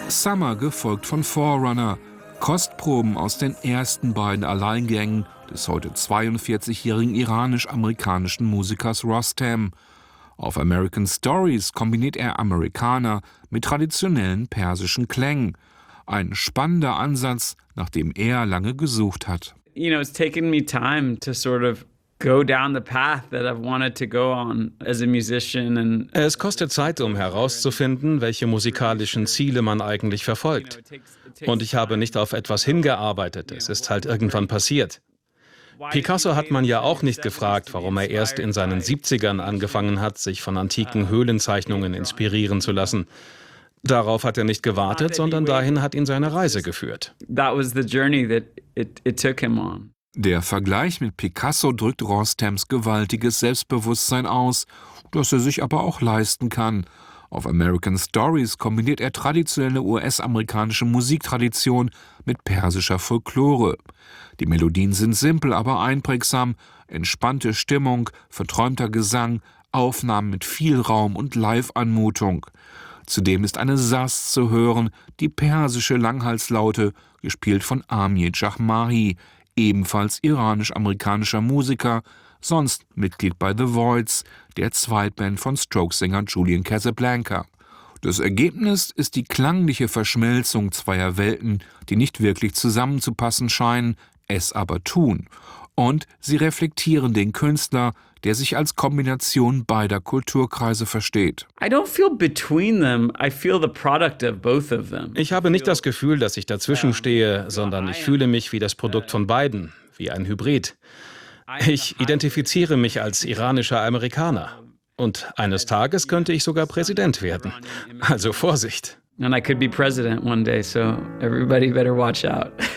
Summer gefolgt von Forerunner. Kostproben aus den ersten beiden Alleingängen des heute 42-jährigen iranisch-amerikanischen Musikers Rostam. Auf American Stories kombiniert er Amerikaner mit traditionellen persischen Klängen. Ein spannender Ansatz, nach dem er lange gesucht hat. It's taken me time to sort of go down the path that I've wanted to go on as a musician. Es kostet Zeit, um herauszufinden, welche musikalischen Ziele man eigentlich verfolgt. Und ich habe nicht auf etwas hingearbeitet, es ist halt irgendwann passiert. Picasso hat man ja auch nicht gefragt, warum er erst in seinen 70ern angefangen hat, sich von antiken Höhlenzeichnungen inspirieren zu lassen. Darauf hat er nicht gewartet, sondern dahin hat ihn seine Reise geführt. That was the journey that it took him on. Der Vergleich mit Picasso drückt Rostams gewaltiges Selbstbewusstsein aus, das er sich aber auch leisten kann. Auf American Stories kombiniert er traditionelle US-amerikanische Musiktradition mit persischer Folklore. Die Melodien sind simpel, aber einprägsam, entspannte Stimmung, verträumter Gesang, Aufnahmen mit viel Raum und Live-Anmutung. Zudem ist eine Saz zu hören, die persische Langhalslaute, gespielt von Amir Jahmahi, ebenfalls iranisch-amerikanischer Musiker, sonst Mitglied bei The Voids, der Zweitband von Strokes-Sänger Julian Casablanca. Das Ergebnis ist die klangliche Verschmelzung zweier Welten, die nicht wirklich zusammenzupassen scheinen, es aber tun. Und sie reflektieren den Künstler, der sich als Kombination beider Kulturkreise versteht. Ich habe nicht das Gefühl, dass ich dazwischen stehe, sondern ich fühle mich wie das Produkt von beiden, wie ein Hybrid. Ich identifiziere mich als iranischer Amerikaner. Und eines Tages könnte ich sogar Präsident werden. Also Vorsicht. And I could be president one day, so everybody better watch out.